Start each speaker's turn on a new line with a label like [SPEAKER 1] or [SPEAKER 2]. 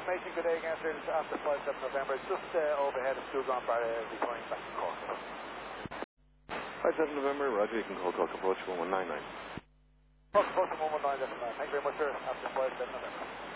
[SPEAKER 1] information, good day again, sir. It's after 5-7 November. It's just overhead of School Ground Bar, returning back to Cork.
[SPEAKER 2] 5-7 November, Roger, you can call Cork Approach 1199.
[SPEAKER 1] Cork Approach 1199, thank you very much, sir. After 5-7 November.